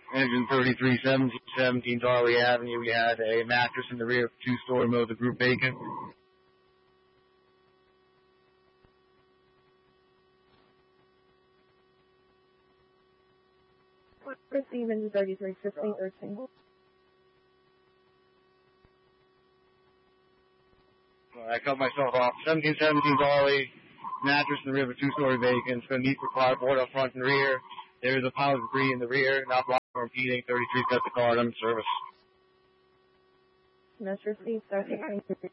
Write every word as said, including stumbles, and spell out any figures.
Engine thirty-three seventeen, seventeen Darley Avenue. We had a mattress in the rear of two-story motor group vacant. Receive engine thirty-three fifteen thirteen. I cut myself off. seventeen seventeen Darley, mattress in the rear of a two-story vacant. It's going to need required board up front and rear. There is a pile of debris in the rear, not blocking or impeding. thirty-three set the card on service. Mess received, thirty-three.